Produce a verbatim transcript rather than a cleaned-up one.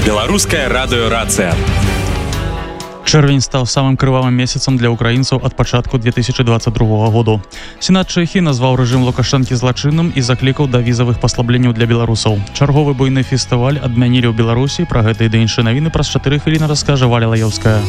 Беларуская радыёрацыя. Чэрвень стаў самым крывавым месяцам для украінцаў ад пачатку две тысячы двадцать другога году. Сенат Чэхіі назваў рэжым Лукашэнкі злачынным і заклікаў да візавых паслабленняў для беларусаў. Чарговы буйны фестываль адмянілі ў Беларусі. Пра гэта і да іншыя навіны праз чатыры хвіліны раскажа Валя Лаёўская.